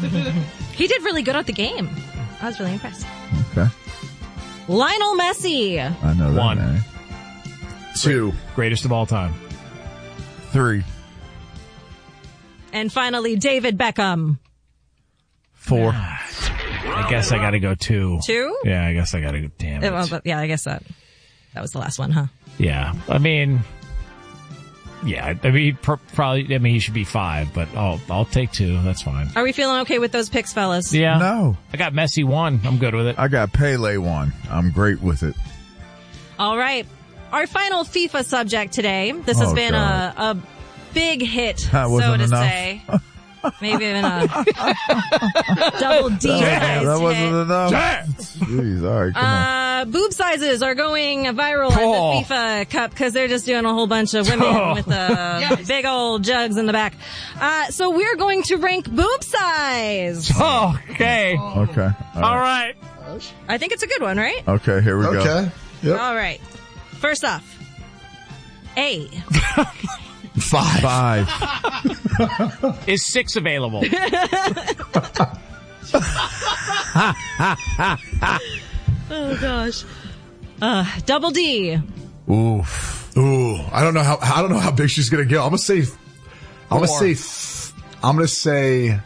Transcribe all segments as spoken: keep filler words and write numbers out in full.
He did really good at the game. I was really impressed. Okay. Lionel Messi. I know that One. name. Two. Greatest of all time. Three. And finally, David Beckham. Four. I guess I got to go two. Two? Yeah, I guess I got to go. Damn it. Uh, well, but yeah, I guess that that was the last one, huh? Yeah, I mean, yeah, I mean, he pr- probably. I mean, he should be five, but I'll I'll take two. That's fine. Are we feeling okay with those picks, fellas? Yeah. No. I got Messi one. I'm good with it. I got Pele one. I'm great with it. All right. Our final FIFA subject today. This has Oh, been God. a, a big hit, That so wasn't to enough. say. Maybe even a double D Yeah, sized that wasn't hit. enough. Jeez, all right, come on. Uh, boob sizes are going viral Oh. at the FIFA Cup because they're just doing a whole bunch of women Oh. with uh, big old jugs in the back. Uh, so we're going to rank boob size. Oh, okay. Okay. All All right. right. I think it's a good one, right? Okay, here we go. Okay. Yep. All right. First off, A. Five. Five. Is six available? Oh gosh. Uh, double D. Oof. Ooh, I don't know how I don't know how big she's gonna go. I'm gonna say, I'm gonna say, th- I'm gonna say,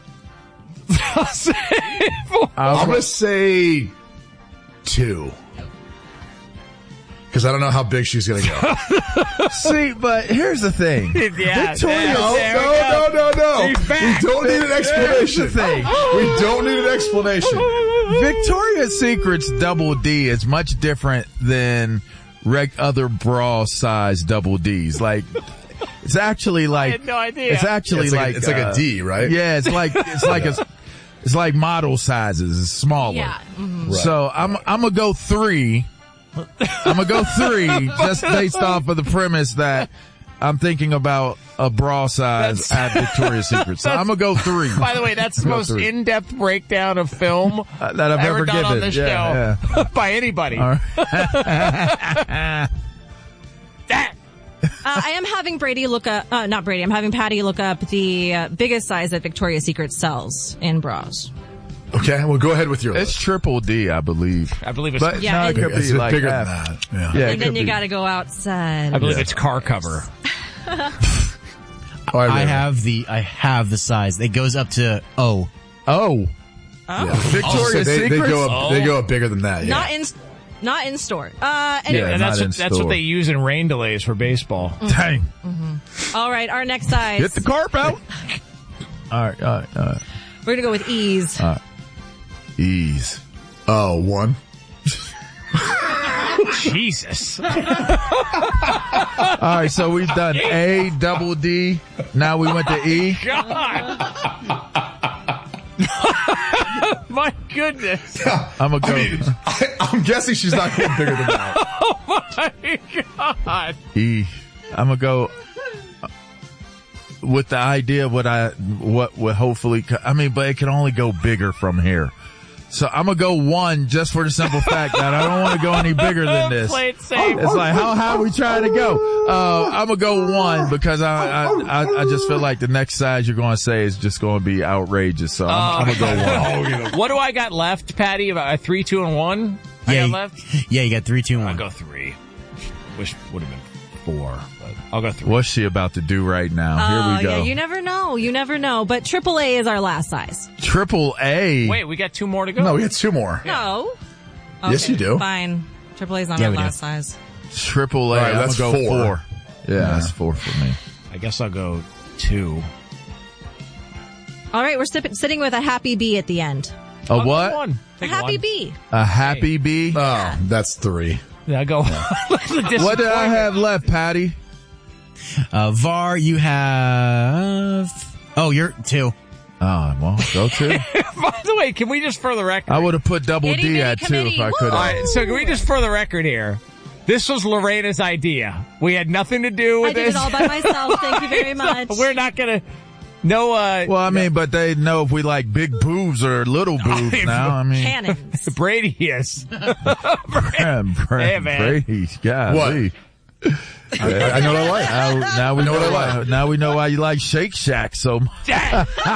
I'm gonna say two. Because I don't know how big she's gonna go. See, but here's the thing. Yeah. Victoria, No, There we no, no, no, no. He's We back. don't need an explanation. Here's the thing. We don't need an explanation. Victoria's Secret's double D is much different than reg- other bra size double D's. Like, it's actually like, had no idea. it's actually It's like a- like, it's like a uh, D, right? Yeah, it's like, it's like a, it's like model sizes. It's smaller. Yeah. mhm. Right. So I'm, I'm gonna go three. I'm gonna go three just based off of the premise that I'm thinking about a bra size at Victoria's Secret. So I'm gonna go three. By the way, that's the Go most three. in-depth breakdown of film Uh, that I've ever ever done given. on the show Yeah, by anybody. All right. That- Uh, I am having Brady look up, uh, not Brady, I'm having Patty look up the uh, biggest size that Victoria's Secret sells in bras. Okay, well, go ahead with your It's list. triple D, I believe. I believe it's. But Yeah, no, it and- could It's be like bigger half. than that. Yeah. Yeah, it And then could you be. got to go outside. I believe Yeah. it's car cover. All right, I Raven. have the I have the size. It goes up to O. Oh, Yeah. Victoria's they, they Secret. go up. They go up bigger than that. Yeah. Not in, not in store. Uh, anyway. Yeah. And that's not what, in that's what store. they use in rain delays for baseball. Dang! All right, our next size. Get the carp out. all right, all right, all right. We're going to go with ease. Ease. Oh, one. Jesus. All right, so we've done A, double D. Now we went to E. God. My goodness. I'm gonna go I mean, I, I'm guessing she's not going bigger than that. Oh my God. E. I'm gonna go uh, with the idea of what I what would hopefully. co- I mean, but it can only go bigger from here. So I'm gonna go one just for the simple fact that I don't want to go any bigger than this. Play it safe. It's like, how high are we trying to go? Uh, I'm gonna go one because I, I, I, I just feel like the next size you're going to say is just going to be outrageous. So I'm, I'm gonna go one. What do I got left, Patty? About a three, two, and one? I Yeah, got you- left? Yeah, you got three, two, I'll one. go three. Wish would have been four, but I'll go three. What's she about to do right now? Oh, Here we go. yeah, you never know. You never know. But triple A is our last size. Triple A. Wait, we got two more to go? No, we had two more. No. Yes, you do. Fine. Triple A is not Yeah, our we do. last size. Triple A. All right, I'm that's gonna go four. four. Yeah, that's four for me. I guess I'll go two. All right, we're sti- sitting with a happy B at the end. A I'll go what? One. A Take happy one. B. A happy bee? Oh, that's three. Yeah, I'll go. What did I have left, Patty? Uh, V A R, you have. Oh, you're two. Oh, well, go two. By the way, can we just for the record? I would have put double Itty D bitty at two committee. if I could All have. right, so can we just for the record here? This was Lorena's idea. We had nothing to do with I did this. it all by myself. Thank you very much. So we're not gonna. No, uh, Well, I mean, but they know if we like big boobs or little boobs I- now. I mean, Cannons. Brady is. Brad, Brad, Hey, man. Brady, golly. I, I know what I like. Now, now we know, what I why. like. Now we know why you like Shake Shack so much.